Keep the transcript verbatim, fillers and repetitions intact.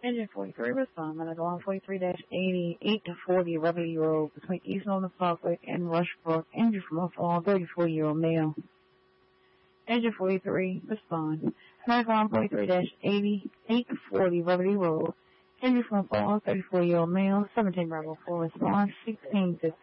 Engine forty-three, respond. Medical on forty-three dash eighty, eight to forty, Reveille Road, between East Northern Southwick and Rushbrook. Injured from a fall, thirty-four-year-old male. Engine forty-three, respond. Medical on forty-three dash eighty, eight to forty, Reveille Road. Injured from a fall, thirty-four-year-old male. seventeen Rebel four, respond. sixteen fifty.